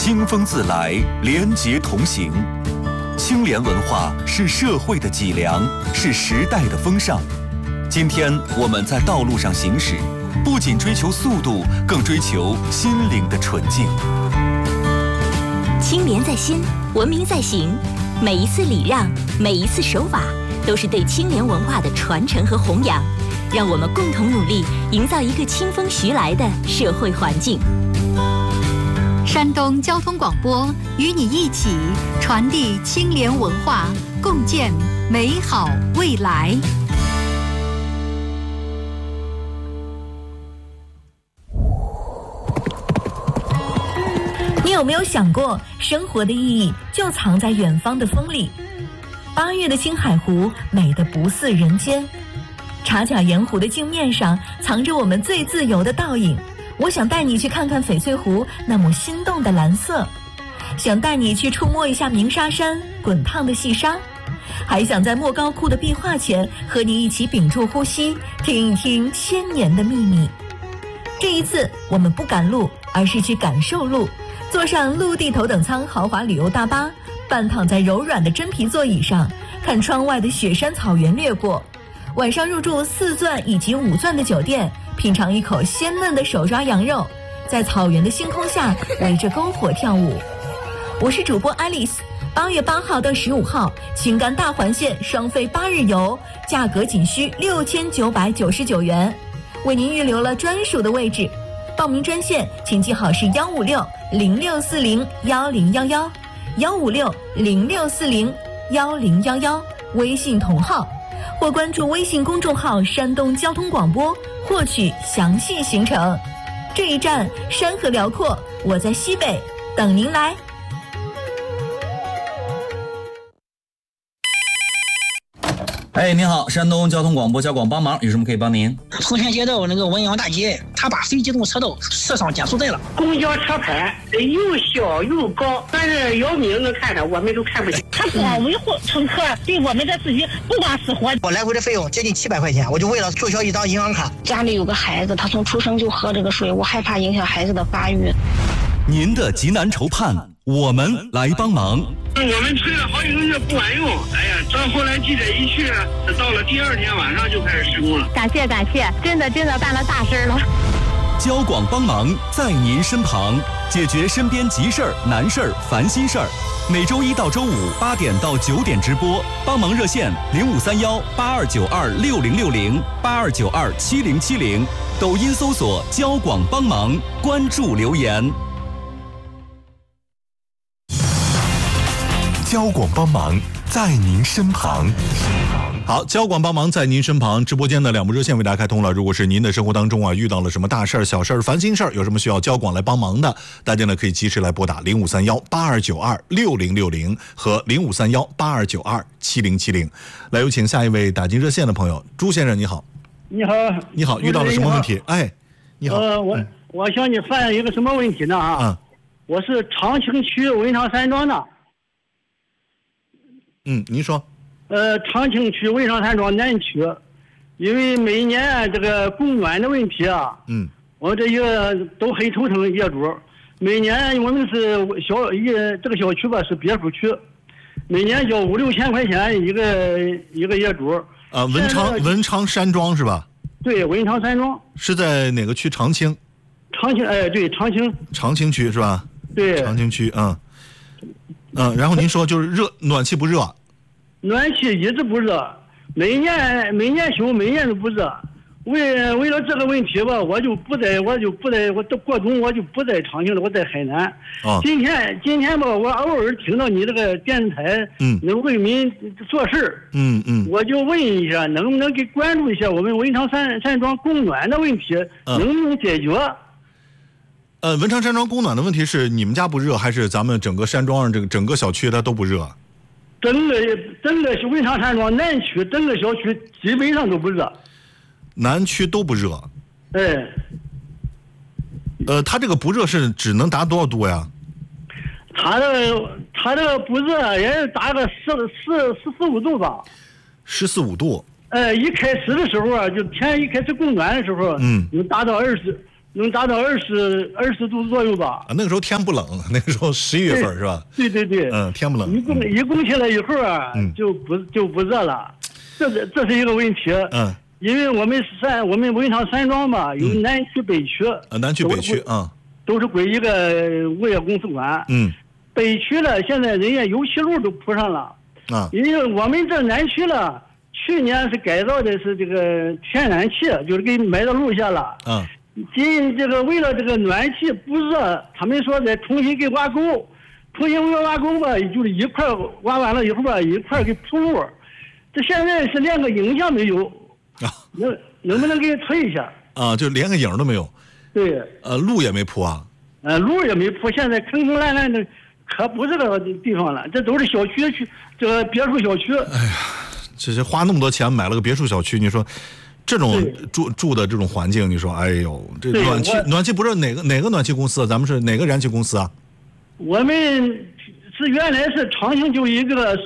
清风自来，廉洁同行。清廉文化是社会的脊梁，是时代的风尚。今天我们在道路上行驶，不仅追求速度，更追求心灵的纯净。 清廉在心，文明在行。每一次礼让，每一次守法，都是对清廉文化的传承和弘扬。让我们共同努力，营造一个清风徐来的社会环境。 山东交通广播与你一起传递清廉文化，共建美好未来。 你有没有想过，生活的意义就藏在远方的风里？8月的青海湖美得不似人间，茶卡盐湖的镜面上藏着我们最自由的倒影。我想带你去看看翡翠湖那抹心动的蓝色，想带你去触摸一下鸣沙山滚烫的细沙，还想在莫高窟的壁画前和你一起屏住呼吸，听一听千年的秘密。这一次我们不赶路，而是去感受路，坐上陆地头等舱豪华旅游大巴，半躺在柔软的真皮座椅上，看窗外的雪山草原掠过。晚上入住4钻以及5钻的酒店，品尝一口鲜嫩的手抓羊肉，在草原的星空下围着篝火跳舞。我是主播 Alice。8月8号到15号，青甘大环线双飞8日游，价格仅需6999元，为您预留了专属的位置。报名专线请记好是156-0640-1011，156-0640-1011，微信同号，或关注微信公众号山东交通广播获取详细行程。这一站山河辽阔，我在西北等您来。 哎，您好，山东交通广播交广帮忙，有什么可以帮您？ 通县街道那个文阳大街，他把非机动车道设上减速带了。 公交车牌又小又高，但是姚明能看着，我们都看不见。 他光维护乘客，对我们的自己不管死活。 我来回的费用接近700块钱，我就为了注销一张银行卡。 家里有个孩子，他从出生就喝这个水，我害怕影响孩子的发育。 您的急难愁盼，我们来帮忙。 我们催了好几个月不管用，哎呀，到后来记者一去，到了第2天晚上就开始施工了。 感谢，真的办了大事了。 交广帮忙在您身旁，解决身边急事儿、难事儿、烦心事儿。每周1到周58点到9点直播，帮忙热线0531-8292-6060，8292-7070，抖音搜索交广帮忙，关注留言。 交广帮忙在您身旁。 好，交广帮忙在您身旁，直播间的2部热线为大家开通了。如果是您的生活当中遇到了什么大事儿、小事儿、烦心事儿，有什么需要交广来帮忙的，大家呢可以及时来拨打0531-8292-6060和0531-8292-7070。来，有请下一位打进热线的朋友，朱先生，你好。 你好， 你好，遇到了什么问题？哎，你好。 我向你反映一个什么问题呢？我是长青区文昌山庄的。 您说。 长青区文昌山庄南区，因为每年这个供暖的问题我这一个都很头疼，业主。每年我们是这个小区吧是别墅区，每年交5-6千块钱一个业主。 文昌山庄是吧？ 对，文昌山庄是在哪个区？长青。 对， 长青区是吧？ 对， 长青区。然后您说就是暖气不热？ 暖气一直不热，每年修，每年都不热。为了这个问题吧，我都过冬我就不在长青了，我在海南。今天吧，我偶尔听到你这个电台能为民做事我就问一下，能不能给关注一下我们文昌山庄供暖的问题，能不能解决？ 文昌山庄供暖的问题是你们家不热，还是咱们整个山庄这个整个小区它都不热？ 整个文昌山庄南区整个小区基本上都不热。 南区都不热。它这个不热是只能达多少度呀？ 它这个不热也是达个14-15度吧。 14-15度。 一开始的时候就天一开始供暖的时候，能达到20 能达到20度左右吧。 那个时候天不冷，那个时候11月份是吧？ 对。 天不冷。 一供起来以后啊，就不热了，这是一个问题。因为我们汶昌山庄吧，有南区北区。 南区北区都是归一个物业公司管。北区了，现在人家油气路都铺上了。因为我们这南区了，去年是改造的是这个天然气，就是给埋到路下了。这个为了这个暖气不热，他们说再重新给挖沟，挖沟吧，就是一块挖完了以后吧，一块给铺路。这现在是连个影像没有。能不能给推一下？ 就连个影都没有。 对。 路也没铺啊。 路也没铺，现在坑烂的，可不是这个地方了，这都是小区这个别墅小区。 哎呀，这是花那么多钱买了个别墅小区，你说这种住的这种环境，你说哎呦，这暖气不是哪个暖气公司？咱们是哪个燃气公司啊？ 我们是原来是长兴就一个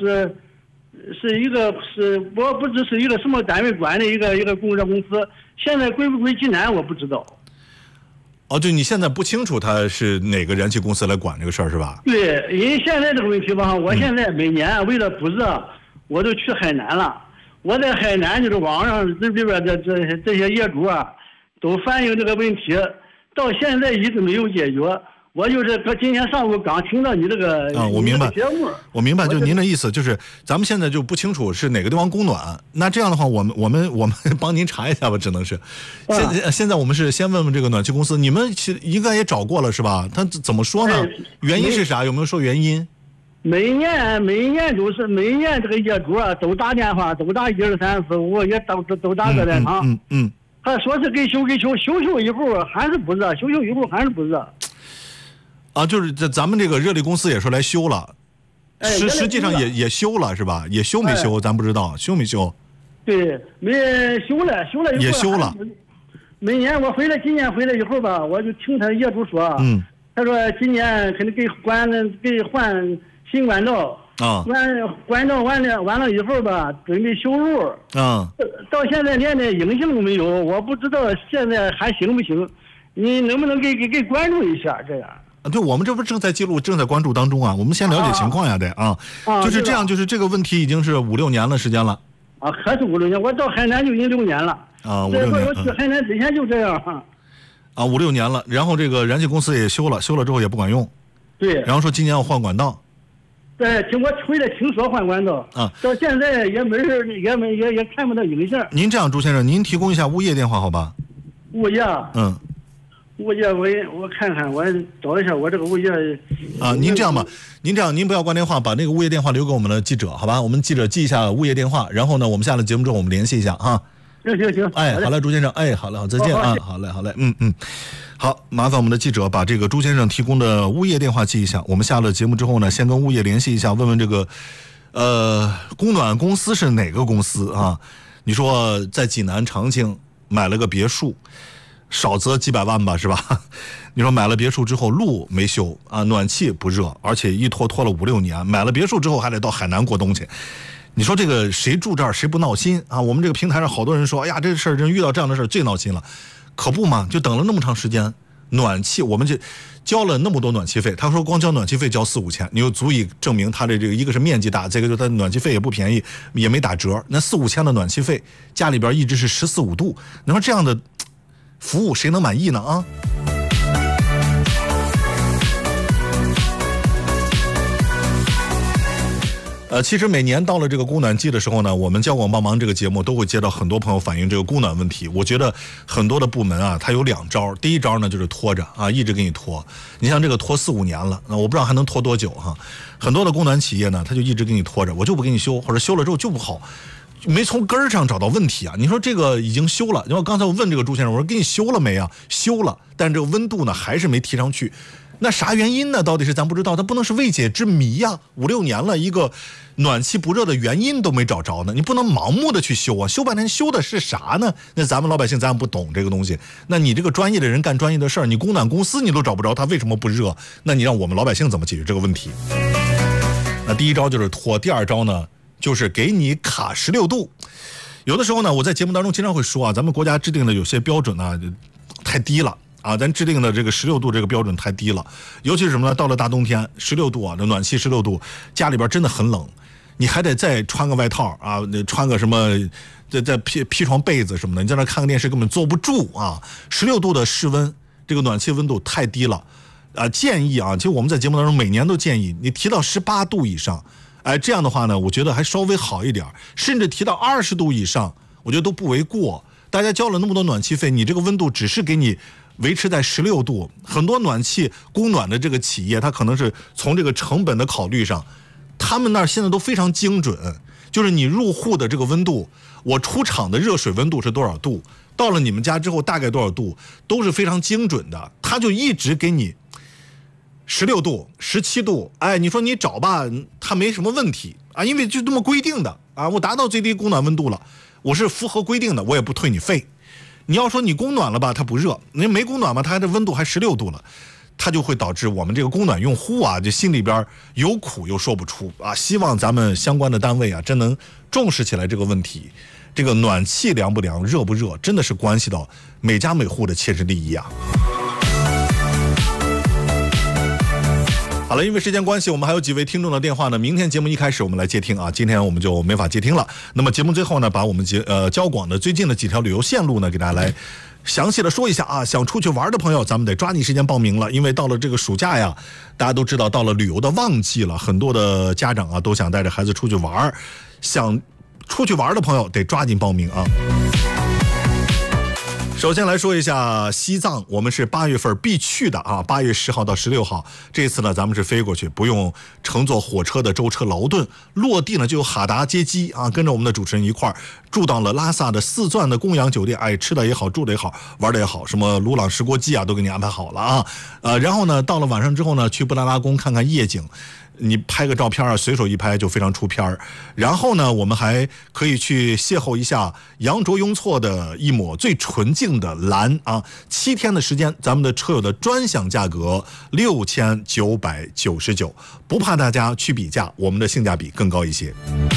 我不知是一个什么单位管的一个供热公司，现在归不归济南我不知道。 就你现在不清楚他是哪个燃气公司来管这个事儿是吧？ 对，因为现在这个问题吧，我现在每年为了不热，我都去海南了。我在海南就是网上这里边这些业主啊，都反映这个问题，到现在一直没有解决。我就是今天上午刚听到你这个我明白节目， 我明白，就是您的意思，就是咱们现在就不清楚是哪个地方供暖。那这样的话，我们帮您查一下吧，只能是。现在我们是先问问这个暖气公司，你们应该也找过了是吧？他怎么说呢？原因是啥？有没有说原因？ 每一年这个业主啊都打电话，都打1、2、3、4、5，也都打热电厂。他说是给修一会儿还是不热，修一会儿还是不热。 就是咱们这个热力公司也说来修了，实际上也修了是吧？也修没修咱不知道，修没修？ 对，没修了也修了。 每年今年回来以后吧，我就听他业主说，他说今年肯定给换新管道。管道完了以后吧，准备修路。到现在连那影像都没有，我不知道现在还行不行？你能不能给关注一下这样？ 对，我们这不正在记录，正在关注当中啊。我们先了解情况呀，得就是这样，就是这个问题已经是5、6年了时间了。 还是5、6年？我到海南就已经6年了。 5、6年。 我去海南之前就这样。 5、6年了，然后这个燃气公司也修了之后也不管用。 对。 然后说今年要换管道。 对，我回来听说换管道。到现在也没人，也看不到影像。 您这样，朱先生，您提供一下物业电话好吧？ 物业。物业我看看，我找一下我这个物业。 您这样吧，您不要挂电话，把那个物业电话留给我们的记者，好吧？我们记者记一下物业电话，然后呢，我们下了节目之后我们联系一下哈。 行。 好嘞，朱先生，好嘞，好，再见啊，好嘞，好，麻烦我们的记者把这个朱先生提供的物业电话记一下，我们下了节目之后呢，先跟物业联系一下，问问这个供暖公司是哪个公司啊？你说在济南长青买了个别墅。少则几百万吧，是吧？你说买了别墅之后路没修暖气不热，而且一拖了5、6年，买了别墅之后还得到海南过冬去。你说这个谁住这儿谁不闹心啊？我们这个平台上好多人说，哎呀，这事儿真遇到这样的事儿最闹心了，可不嘛？就等了那么长时间，暖气我们就交了那么多暖气费，他说光交暖气费交4、5千，你就足以证明他的这个一个是面积大，这个就他暖气费也不便宜，也没打折。那4、5千的暖气费，家里边一直是14、15度，你说这样的服务谁能满意呢啊？其实每年到了这个供暖季的时候呢，我们交广帮忙这个节目都会接到很多朋友反映这个供暖问题。我觉得很多的部门啊，它有2招。第一招呢就是拖着一直给你拖。你像这个拖4、5年了，那我不知道还能拖多久哈。很多的供暖企业呢，他就一直给你拖着，我就不给你修，或者修了之后就不好。没从根儿上找到问题啊！你说这个已经修了，然后刚才我问这个朱先生，我说给你修了没啊？修了，但这个温度呢还是没提上去，那啥原因呢？到底是咱不知道，它不能是未解之谜呀！5、6年了，一个暖气不热的原因都没找着呢，你不能盲目的去修啊！修半天修的是啥呢？那咱们老百姓咱也不懂这个东西，那你这个专业的人干专业的事儿，你供暖公司你都找不着它为什么不热？那你让我们老百姓怎么解决这个问题？那第一招就是拖，第二招呢？就是给你卡16度，有的时候呢，我在节目当中经常会说啊，咱们国家制定的有些标准呢太低了啊，咱制定的这个16度这个标准太低了，尤其是什么呢？到了大冬天，16度啊，这暖气16度，家里边真的很冷，你还得再穿个外套啊，穿个什么，再披床被子什么的，你在那看个电视根本坐不住啊！16度的室温，这个暖气温度太低了，建议啊，其实我们在节目当中每年都建议你提到18度以上，这样的话呢，我觉得还稍微好一点，甚至提到20度以上，我觉得都不为过。大家交了那么多暖气费，你这个温度只是给你维持在16度，很多暖气供暖的这个企业，它可能是从这个成本的考虑上，他们那儿现在都非常精准，就是你入户的这个温度，我出厂的热水温度是多少度，到了你们家之后大概多少度，都是非常精准的，他就一直给你16度、17度，你说你找吧，它没什么问题啊，因为就这么规定的啊，我达到最低供暖温度了，我是符合规定的，我也不退你费。你要说你供暖了吧，它不热；你没供暖吧，它的温度还16度了，它就会导致我们这个供暖用户啊，这心里边有苦又说不出啊。希望咱们相关的单位啊，真能重视起来这个问题。这个暖气凉不凉、热不热，真的是关系到每家每户的切实利益啊。好了，因为时间关系，我们还有几位听众的电话呢。明天节目一开始我们来接听啊，今天我们就没法接听了。那么节目最后呢，把我们交广的最近的几条旅游线路呢，给大家来详细的说一下啊。想出去玩的朋友，咱们得抓紧时间报名了，因为到了这个暑假呀，大家都知道到了旅游的旺季了，很多的家长啊都想带着孩子出去玩，想出去玩的朋友得抓紧报名啊。首先来说一下西藏，我们是8月份必去的啊，8月10号到16号，这次呢咱们是飞过去，不用乘坐火车的舟车劳顿，落地呢就有哈达接机啊，跟着我们的主持人一块儿住到了拉萨的4钻的供养酒店，吃的也好，住的也好，玩的也好，什么鲁朗石锅鸡啊都给你安排好了啊，然后呢到了晚上之后呢，去布达拉宫看看夜景。你拍个照片啊，随手一拍就非常出片。然后呢，我们还可以去邂逅一下羊卓雍措的一抹最纯净的蓝啊！7天的时间，咱们的车友的专享价格6999，不怕大家去比价，我们的性价比更高一些。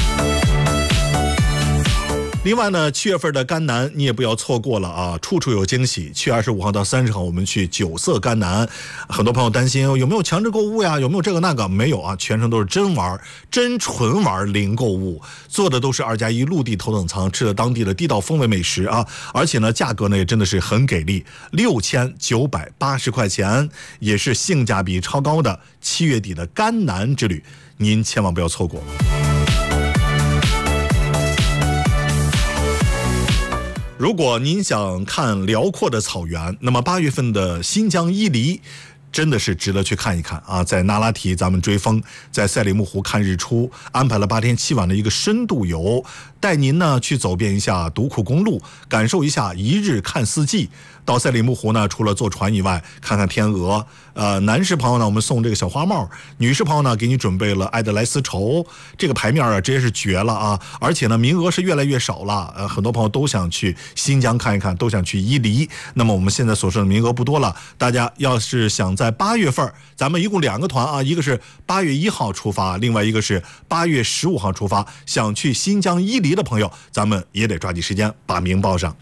另外呢，7月份的甘南你也不要错过了啊，处处有惊喜。7月25号到30号，我们去9色甘南。很多朋友担心有没有强制购物呀，有没有这个那个？没有啊，全程都是真玩，真纯玩，零购物，坐的都是2+1陆地头等舱，吃的当地的地道风味美食啊，而且呢，价格呢也真的是很给力，6980块钱，也是性价比超高的7月底的甘南之旅，您千万不要错过。如果您想看辽阔的草原，那么8月份的新疆伊犁真的是值得去看一看啊！在那拉提咱们追风，在赛里木湖看日出，安排了8天7晚的一个深度游，带您呢去走遍一下独库公路，感受一下一日看四季。到赛里木湖呢，除了坐船以外，看看天鹅。男士朋友呢，我们送这个小花帽；女士朋友呢，给你准备了爱德莱丝绸。这个牌面啊，直接是绝了啊！而且呢，名额是越来越少了。很多朋友都想去新疆看一看，都想去伊犁。那么我们现在所剩的名额不多了，大家要是想在8月份，咱们一共2个团啊，一个是8月1号出发，另外一个是8月15号出发。想去新疆伊犁的朋友，咱们也得抓紧时间把名报上。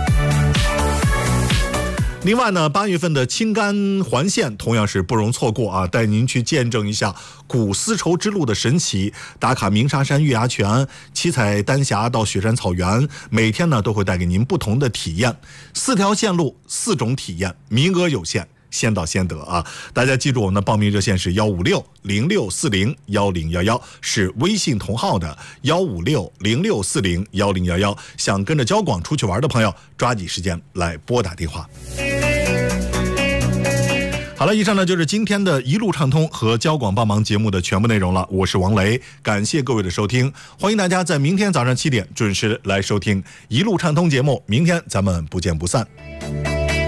另外呢，8月份的青甘环线同样是不容错过啊！带您去见证一下古丝绸之路的神奇，打卡鸣沙山月牙泉，七彩丹霞到雪山草原，每天呢都会带给您不同的体验。4条线路，4种体验，名额有限，先到先得啊！大家记住，我们的报名热线是15606401011，是微信同号的15606401011。想跟着交广出去玩的朋友，抓紧时间来拨打电话。好了，以上呢就是今天的一路畅通和交广帮忙节目的全部内容了。我是王雷，感谢各位的收听，欢迎大家在明天早上7点准时来收听一路畅通节目。明天咱们不见不散。